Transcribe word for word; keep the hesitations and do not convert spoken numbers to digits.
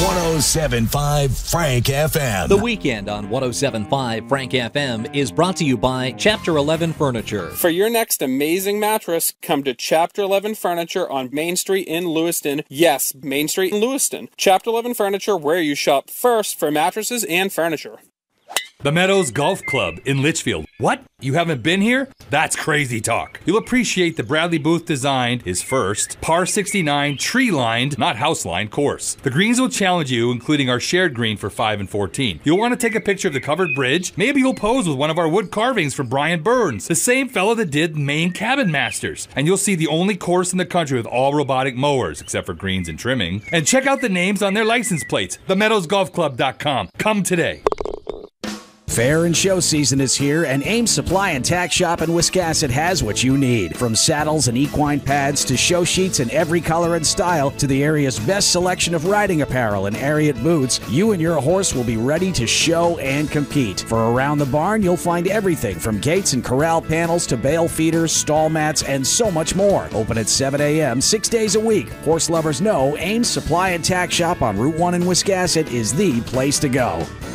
one oh seven point five Frank F M. The Weekend on one oh seven point five Frank F M is brought to you by Chapter eleven Furniture. For your next amazing mattress, come to Chapter eleven Furniture on Main Street in Lewiston. Yes, Main Street in Lewiston. Chapter eleven Furniture, where you shop first for mattresses and furniture. The Meadows Golf Club in Litchfield. What? You haven't been here? That's crazy talk. You'll appreciate the Bradley Booth designed, his first, par sixty-nine tree-lined, not house-lined course. The greens will challenge you, including our shared green for five and fourteen. You'll want to take a picture of the covered bridge. Maybe you'll pose with one of our wood carvings from Brian Burns, the same fellow that did Maine Cabin Masters. And you'll see the only course in the country with all robotic mowers, except for greens and trimming. And check out the names on their license plates, the meadows golf club dot com. Come today. Fair and show season is here, and Ames Supply and Tack Shop in Wiscasset has what you need. From saddles and equine pads to show sheets in every color and style to the area's best selection of riding apparel and Ariat boots, you and your horse will be ready to show and compete. For Around the Barn, you'll find everything from gates and corral panels to bale feeders, stall mats, and so much more. Open at seven a.m. six days a week. Horse lovers know Ames Supply and Tack Shop on Route one in Wiscasset is the place to go.